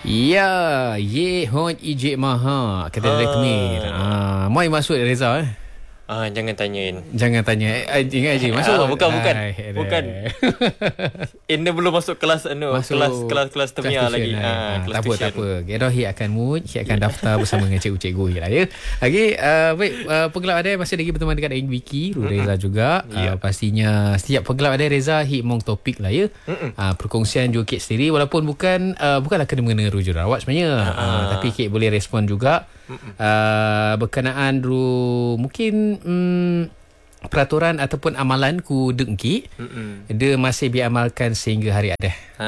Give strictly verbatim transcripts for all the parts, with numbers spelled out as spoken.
Ya, ye hoj ije maha kata Ah. Derek Mir. Ah, mai masuk Reza eh. Ah, jangan tanyain. Jangan tanya. Eh, ingat je masuk. Ah, bukan bukan. Hai, Bukan. Ini belum masuk kelas anu, Masuk kelas kelas kelas termiah lagi. tuition, Ah, ah, kelas tak apa, tuition. tak apa. Kira Hik akan mood, Hik akan daftar bersama dengan cikgu-cikgu je lah ya. Okey, uh, baik, uh, penggelap ada masih lagi berteman dekat dengan Vicky, Reza juga. Uh, Ya. pastinya setiap penggelap ada Reza Hik mong topik lah ya. Uh, perkongsian juga Kik sendiri walaupun bukan uh, bukanlah kena mengena jurawat sebenarnya. Uh, tapi Kik boleh respon juga uh, berkenaan ru mungkin um, peraturan ataupun amalan ku dengki dia masih diamalkan sehingga hari ada. Ah.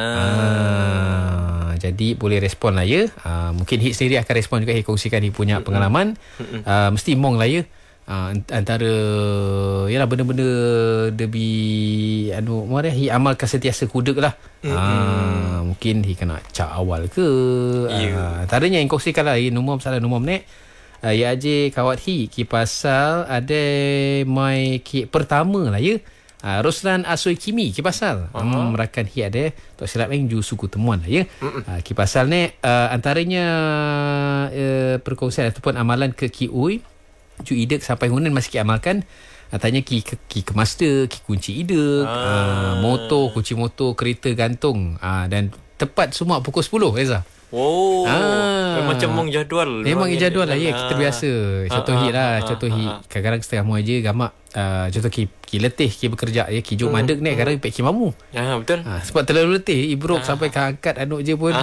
Ah, jadi boleh respon lah ya. Ah, mungkin Hik sendiri akan respon juga, Hik kongsikan Hik punya pengalaman. Ah, mesti mong lah ya. Ah, antara yalah benda-benda debi anu mana Hik amalkan sentiasa kudek lah. Ah, mungkin Hik kena cak awal ke. Ya. Ah, antaranya yang kongsikan lah Hik nombor masalah nombor nek. Uh, ya aje kawat hi ki pasal ada mai ki pertama lah ya. Uh, Roslan Asoi Kimi ki pasal uh-huh. hmm, merakan hi ada tok silap eng ju suku temuan lah ya. Uh, ki pasal ni uh, antaranya uh, perkongsian ataupun amalan ke ki ui ju idek sampai hunan masih ki amalkan. Uh, tanya ki ke, ki ke master, ki kunci idek, ah. uh, motor, kunci motor, kereta gantung uh, dan tepat semua pukul sepuluh Reza. Oh, Ah. memang macam mong jadual. Memang jadual lah ya. Kita Ah. biasa Contoh Ah, hit lah ah, Contoh ah, hit ah. kadang-kadang setengah mu aja gamak uh, contoh ki, ki letih ki bekerja ya, ki jom Hmm, mandek ni kadang pek ki mamu. Ya, betul. Ha, sebab terlalu letih ibruk sampai kan angkat anak je pun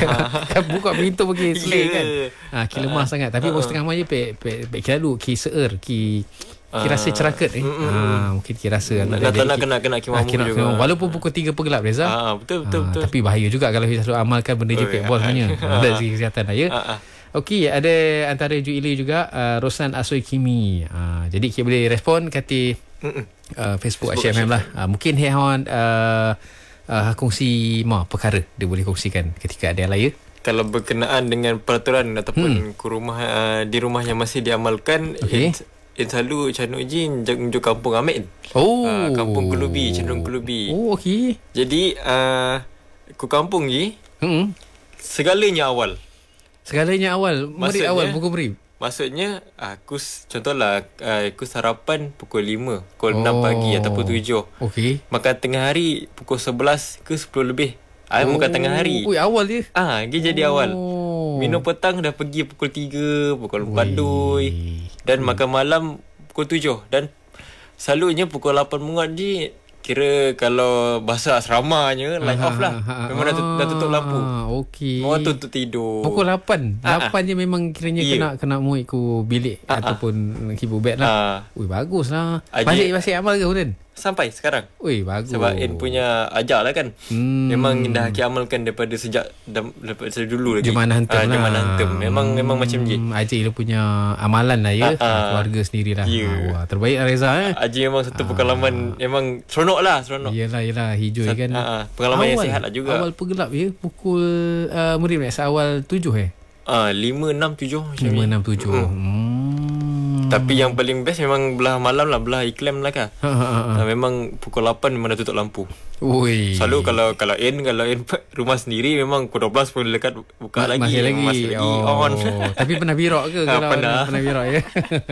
kan buka pintu pergi selai kan. Ha, ki lemah sangat tapi baru setengah mu aja pek pek pek ki lalu ki seer ki ki rasa ceraket eh. Ha, mungkin ki rasa Nak nak nak kena kena kimamu kira, juga. walaupun pukul tiga pergelap Reza. Ah, betul betul Ah, betul. tapi bahaya juga kalau kita selalu amalkan benda je Oh, pek ya. bol sebenarnya. Dari segi kesihatan lah ya. Ah, ah. Okey, ada antara Ju Ili juga uh, Roslan Asoi Kimi. Uh, jadi kita boleh respon kata uh, Facebook, Facebook Asyik M M lah. Uh, mungkin hewan uh, uh, kongsi ma perkara dia boleh kongsikan ketika ada lain. Kalau berkenaan dengan peraturan ataupun hmm. ke rumah uh, di rumah yang masih diamalkan, Okey. in, in selalu Canuk Jin jeng kampung Amin. Oh, Ah, kampung Kelubi, cenderung Kelubi. Oh, okey. Jadi uh, ku kampung je Hmm. segalanya awal. Segalanya awal, murid Maksudnya- awal pukul beri. Maksudnya aku s- contohlah uh, aku sarapan pukul lima, pukul enam Oh. pagi ataupun tujuh. Okey. Makan tengah hari pukul sebelas ke sepuluh lebih. Ah, oh. makan tengah hari. Ui, awal dia. Ah, dia jadi awal. Oh. Minum petang dah pergi pukul tiga, pukul empat Ui. doi. Dan makan malam pukul tujuh. Dan selalunya pukul lapan mengat je. Kira kalau bahasa asramanya light off lah. Memang dah, tut- dah tutup lampu. Okey. Orang tu untuk tidur. Pukul lapan. Ah, lapan je memang kiranya Ya. kena kena muik ku bilik Ah, ah. ataupun kibu bed lah. Ah, Ui, bagus lah. Aje- Masih masih amal ke Hudan? sampai sekarang. Ui, bagus. Sebab In punya ajar lah kan. Hmm. Memang dah amalkan daripada sejak dam- daripada sejak dulu lagi. Jemaah hantam Ah, lah. Jemaah hantam. Memang memang macam je. Hmm, Haji dia punya amalan lah ya. Ah, ah. Keluarga sendiri lah. Ya. Ah, wah, terbaik lah Reza eh. Haji memang satu pengalaman memang seronok lah, seronok. Yelah, yelah. Hijau Sat- kan. ah, ah. Pengalaman yang sihat lah juga. Awal pergelap ya. Pukul uh, murid nak awal tujuh eh. Ah, lima, enam, tujuh macam Lima, ni. enam, tujuh. Hmm. Tapi yang paling best memang belah malam lah, belah iklim lah kan. Ha, ha, ha, ha. Ah, memang pukul lapan memang dah tutup lampu. Ui. Selalu kalau kalau In kalau In rumah sendiri memang pukul dua belas pun dekat buka Ma- lagi. Masih lagi, Masih lagi oh. on. Tapi pernah birok ke? Ah, Kalau pernah. Pernah birok ya.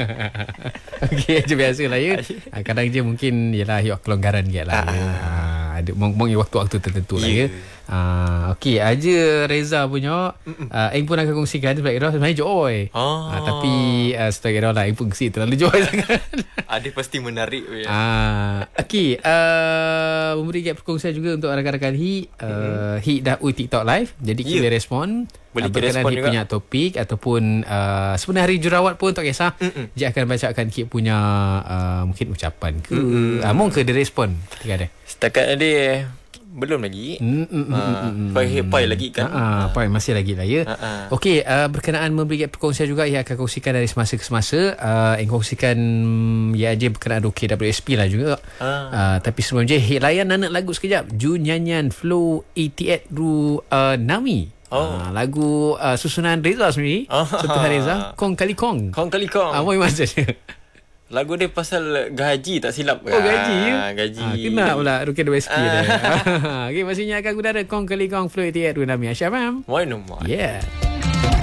Okey, je biasa lah ya. Ah, kadang je mungkin ialah yok kelonggaran dia lah. Ya. Ah, ada mong mong waktu-waktu tertentu lah ya. Ya. Ah, okey, aja Reza punya ah, Aing pun akan kongsikan sebab kira sebenarnya joy. Ah. Ah, tapi uh, setelah kira lah Aing pun kongsi terlalu joy sangat. Ada pasti menarik. Ya. Ah, okey, uh, memberi gap perkongsian juga untuk rakan-rakan Hi. Uh, Hi dah ui TikTok live. Jadi kita Ya. boleh respon. Boleh uh, kita berkenaan respon Hi juga. punya topik ataupun uh, sebenarnya hari jurawat pun tak kisah. Mm-mm. Dia akan bacakan Hi punya uh, mungkin ucapan ke. Uh, mungkin dia respon ketika ada. Setakat ada eh, belum lagi. Mm, mm, mm, mm, Ah, mm. pai pai lagi kan. Ah, apa masih lagi lah ya. Ah, ah. Okey, uh, berkenaan memberi gap perkongsian juga ia akan kongsikan dari semasa ke semasa. Uh, yang kongsikan ya aja berkenaan K W S P lah juga. Ah. Uh, tapi sebelum je hit layan anak lagu sekejap. Ju nyanyian Flow A T X ru uh, Nami. Oh. Uh, lagu uh, susunan Reza sendiri. Ah. Serta Reza Kong Kali Kong. Kong kali kong. Apa yang maksudnya? Lagu dia pasal gaji tak silap. Oh, gaji ya? Ah, gaji. Ah, kena pula Rukin W S P dia. Okay, maksudnya akan guna Kong Kali Kong Fluid Tiat Runami Asyam. Why no more? Yeah.